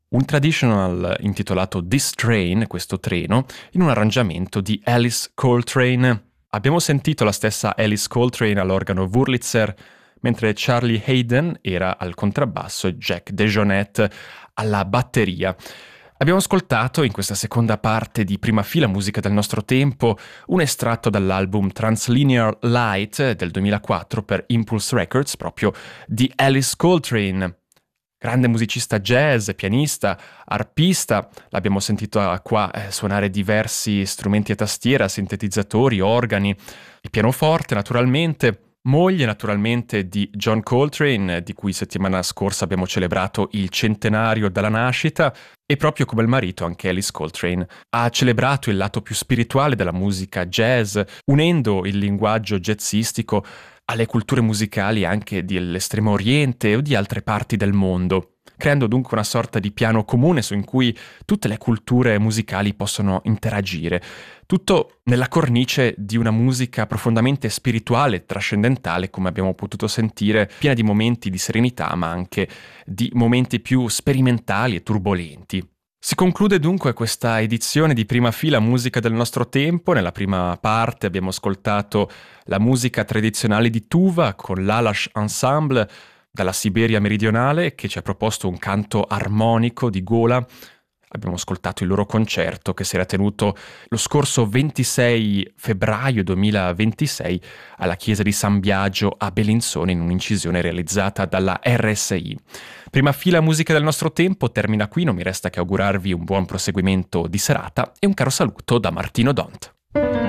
un traditional intitolato This Train, questo treno, in un arrangiamento di Alice Coltrane. Abbiamo sentito la stessa Alice Coltrane all'organo Wurlitzer, mentre Charlie Haydn era al contrabbasso e Jack DeJohnette alla batteria. Abbiamo ascoltato in questa seconda parte di Prima Fila Musica del nostro tempo un estratto dall'album Translinear Light del 2004 per Impulse Records, proprio di Alice Coltrane. Grande musicista jazz, pianista, arpista, l'abbiamo sentito qua suonare diversi strumenti a tastiera, sintetizzatori, organi, il pianoforte naturalmente. Moglie naturalmente di John Coltrane, di cui settimana scorsa abbiamo celebrato il centenario dalla nascita, e proprio come il marito anche Alice Coltrane ha celebrato il lato più spirituale della musica jazz, unendo il linguaggio jazzistico alle culture musicali anche dell'Estremo Oriente o di altre parti del mondo, creando dunque una sorta di piano comune su cui tutte le culture musicali possono interagire. Tutto nella cornice di una musica profondamente spirituale e trascendentale, come abbiamo potuto sentire, piena di momenti di serenità, ma anche di momenti più sperimentali e turbolenti. Si conclude dunque questa edizione di Prima Fila Musica del nostro tempo. Nella prima parte abbiamo ascoltato la musica tradizionale di Tuva con l'Alash Ensemble dalla Siberia meridionale, che ci ha proposto un canto armonico di gola. Abbiamo ascoltato il loro concerto che si era tenuto lo scorso 26 febbraio 2026 alla chiesa di San Biagio a Bellinzona in un'incisione realizzata dalla RSI. Prima Fila Musica del nostro tempo termina qui, non mi resta che augurarvi un buon proseguimento di serata e un caro saluto da Martino Dont.